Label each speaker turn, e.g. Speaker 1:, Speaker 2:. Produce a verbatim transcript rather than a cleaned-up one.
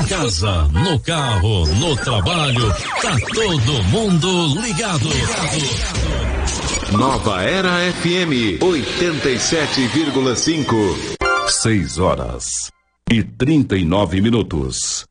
Speaker 1: casa, no carro, no trabalho, tá todo mundo ligado.
Speaker 2: Nova Era F M oitenta e sete vírgula cinco.
Speaker 3: Seis horas e trinta e nove minutos.